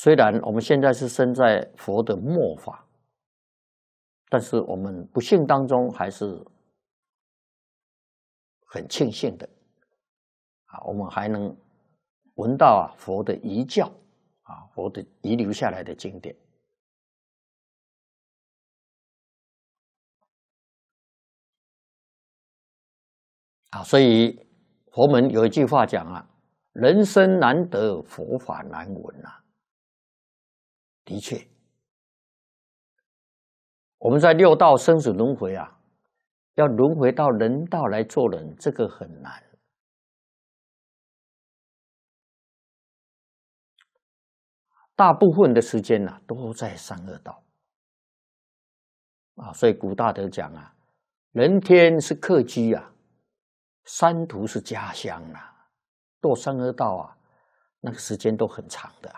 虽然我们现在是身在佛的末法，但是我们不幸当中还是很庆幸的我们还能闻到佛的遗教佛的遗留下来的经典所以佛门有一句话讲人生难得，佛法难闻的确，我们在六道生死轮回要轮回到人道来做人，这个很难。大部分的时间都在三恶道所以古大德讲人天是客居三途是家乡堕三恶道那个时间都很长的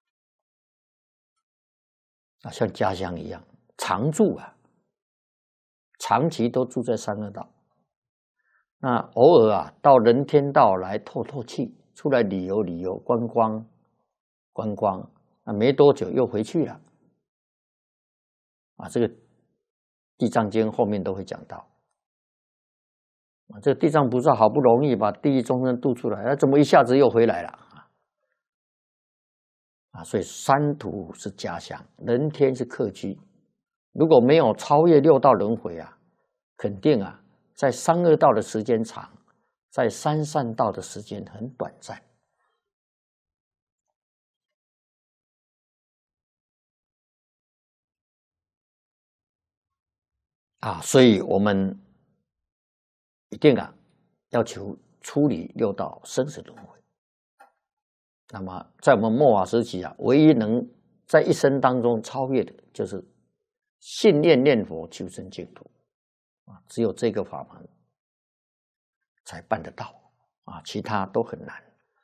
像家乡一样常住长期都住在三恶道。那偶尔到人天道来透透气，出来旅游观光没多久又回去了这个地藏经后面都会讲到这个地藏菩萨好不容易把地狱众生渡出来，怎么一下子又回来了所以三途是家乡，人天是客居。如果没有超越六道轮回肯定在三恶道的时间长，在三善道的时间很短暂所以我们一定要求处理六道生死轮回。那么在我们末法时期唯一能在一生当中超越的就是信念佛求生净土只有这个法门才办得到其他都很难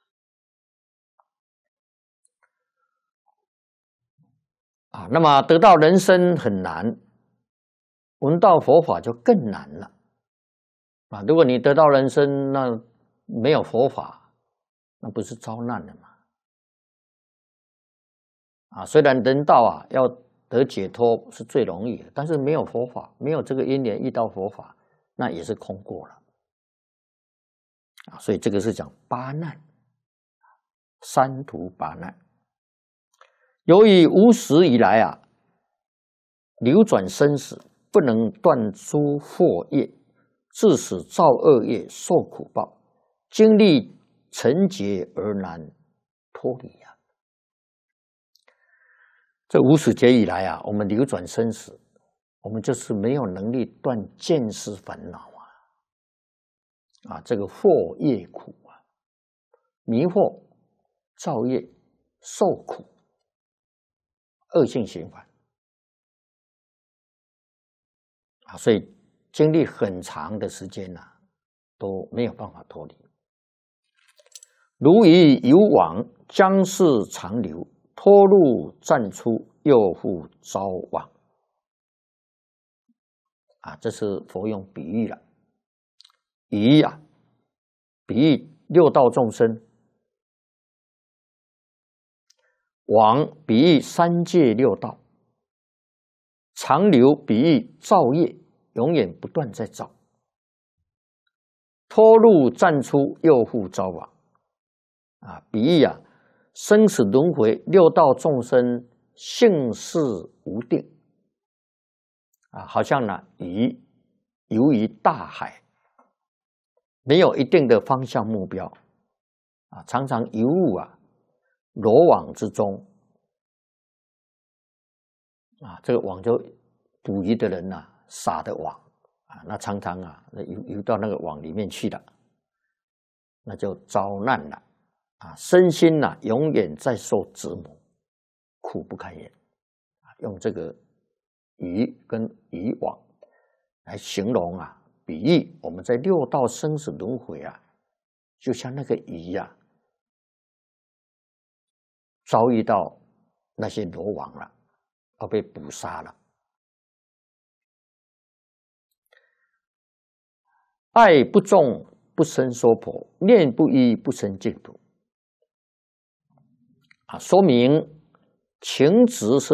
那么得到人生很难，闻到佛法就更难了如果你得到人生，那没有佛法，那不是遭难了吗虽然人道要得解脱是最容易的，但是没有佛法，没有这个因缘遇到佛法，那也是空过了所以这个是讲八难，三途八难。由于无始以来流转生死，不能断诸惑业，致使造恶业受苦报，经历成劫而难脱离这无始劫以来我们流转生死，我们就是没有能力断见思烦恼这个惑业苦迷惑造业受苦，恶性循环所以经历很长的时间都没有办法脱离。如以有往，将是长流，脱入暂出，又复遭往这是佛用比喻了。比喻六道众生，往比喻三界六道，长流比喻造业永远不断在造，脱入暂出，又复遭往比喻生死轮回，六道众生性事无定好像鱼游于大海，没有一定的方向目标常常游入罗网之中这个网就捕鱼的人撒的网那常常游到那个网里面去了，那就遭难了身心永远在受折磨，苦不堪言用这个鱼跟渔网来形容比喻我们在六道生死轮回就像那个鱼遭遇到那些罗网了，要被捕杀了。爱不重不生娑婆，念不依不生净土说明情执是